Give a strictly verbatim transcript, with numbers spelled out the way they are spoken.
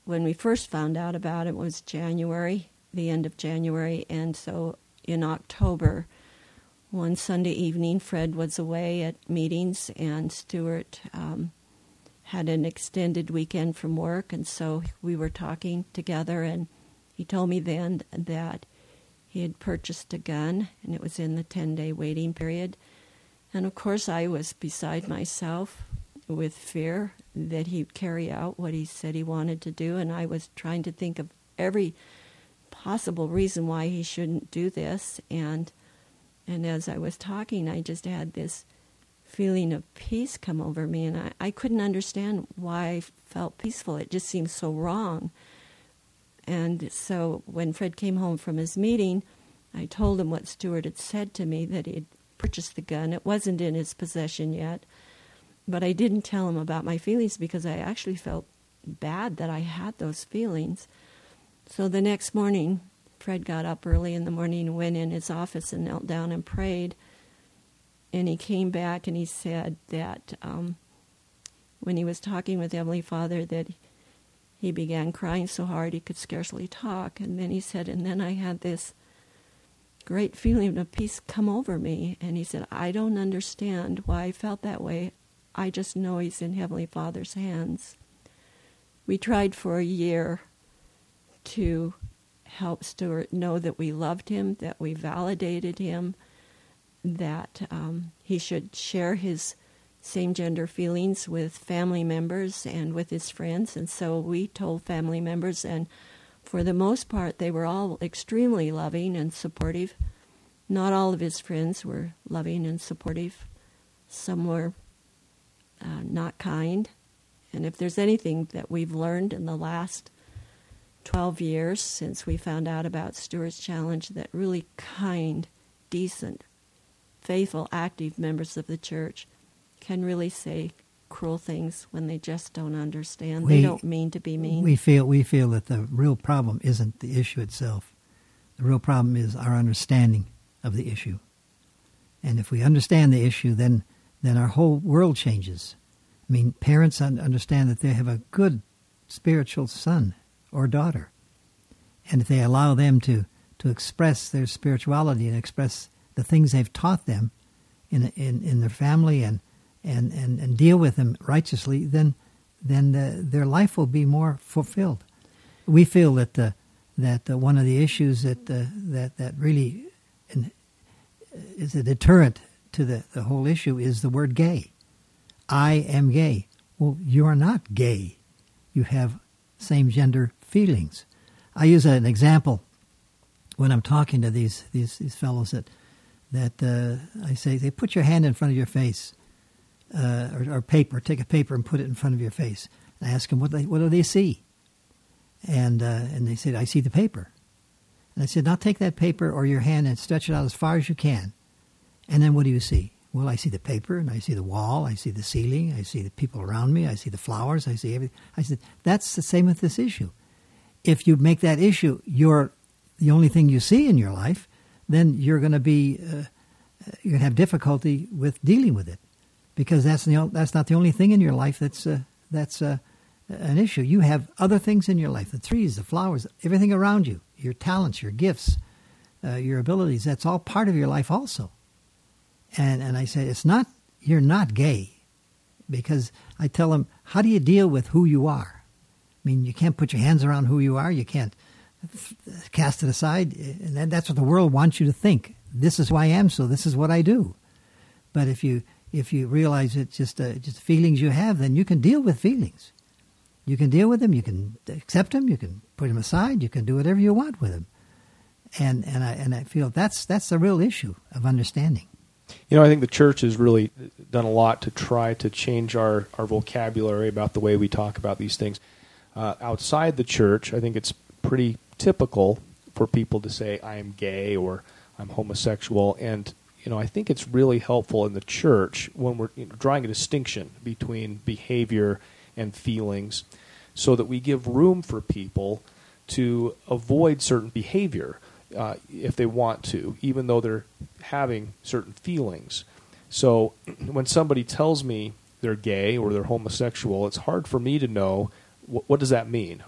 when we first found out about it was January, the end of January, and so in October, one Sunday evening, Fred was away at meetings, and Stuart um, had an extended weekend from work, and so we were talking together, and he told me then that he had purchased a gun, and it was in the ten-day waiting period. And of course, I was beside myself with fear that he'd carry out what he said he wanted to do, and I was trying to think of every possible reason why he shouldn't do this. And and as I was talking, I just had this feeling of peace come over me, and I, I couldn't understand why I felt peaceful. It just seemed so wrong. And so when Fred came home from his meeting, I told him what Stuart had said to me, that he had purchased the gun. It wasn't in his possession yet, but I didn't tell him about my feelings because I actually felt bad that I had those feelings. So the next morning, Fred got up early in the morning, went in his office and knelt down and prayed. And he came back and he said that um, when he was talking with Heavenly Father, that he began crying so hard he could scarcely talk. And then he said, and then I had this great feeling of peace come over me. And he said, I don't understand why I felt that way. I just know he's in Heavenly Father's hands. We tried for a year to help Stuart know that we loved him, that we validated him, that um, he should share his same-gender feelings with family members and with his friends. And so we told family members, and for the most part, they were all extremely loving and supportive. Not all of his friends were loving and supportive. Some were uh, not kind. And if there's anything that we've learned in the last twelve years since we found out about Stuart's challenge, that really kind, decent, faithful, active members of the church can really say cruel things when they just don't understand. We, they don't mean to be mean. We feel we feel that the real problem isn't the issue itself. The real problem is our understanding of the issue. And if we understand the issue, then then our whole world changes. I mean, parents understand that they have a good spiritual son or daughter. And if they allow them to, to express their spirituality and express the things they've taught them in in, in their family and And, and, and deal with them righteously, then then the, their life will be more fulfilled. We feel that the, that the, one of the issues that the, that that really in, is a deterrent to the, the whole issue is the word gay. I am gay. Well, you are not gay. You have same-gender feelings. I use an example when I'm talking to these these, these fellows that that uh, I say, they put your hand in front of your face. Uh, or, or paper, take a paper and put it in front of your face. And I ask them, what, they, what do they see? And uh, and they said, I see the paper. And I said, now take that paper or your hand and stretch it out as far as you can. And then what do you see? Well, I see the paper, and I see the wall, I see the ceiling, I see the people around me, I see the flowers, I see everything. I said, that's the same with this issue. If you make that issue your the only thing you see in your life, then you're going to be, uh, you're going to have difficulty with dealing with it. Because that's the, that's not the only thing in your life that's uh, that's uh, an issue. You have other things in your life: the trees, the flowers, everything around you, your talents, your gifts, uh, your abilities. That's all part of your life, also. And and I say it's not. You're not gay, because I tell them, how do you deal with who you are? I mean, you can't put your hands around who you are. You can't cast it aside, and that's what the world wants you to think. This is who I am, so this is what I do. But if you If you realize it's just uh, just feelings you have, then you can deal with feelings. You can deal with them. You can accept them. You can put them aside. You can do whatever you want with them. And and I and I feel that's that's the real issue of understanding. You know, I think the church has really done a lot to try to change our, our vocabulary about the way we talk about these things. Uh, outside the church, I think it's pretty typical for people to say, I am gay or I'm homosexual. And you know, I think it's really helpful in the church when we're you know, drawing a distinction between behavior and feelings so that we give room for people to avoid certain behavior uh, if they want to, even though they're having certain feelings. So when somebody tells me they're gay or they're homosexual, it's hard for me to know what, what does that mean?